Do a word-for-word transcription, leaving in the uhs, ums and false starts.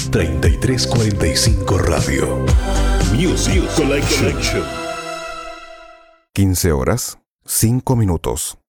treinta y tres cuarenta y cinco Radio. Music Collection. quince horas, cinco minutos.